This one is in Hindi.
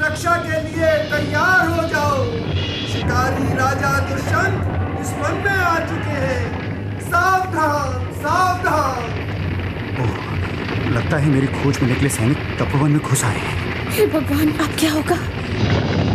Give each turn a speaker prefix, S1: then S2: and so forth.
S1: रक्षा के लिए तैयार हो जाओ। शिकारी राजा दुष्यंत इस वन में आ चुके हैं। सावधान सावधान।
S2: लगता है मेरी खोज में निकले सैनिक तपोवन में घुस आए हैं।
S3: हे भगवान, अब क्या होगा?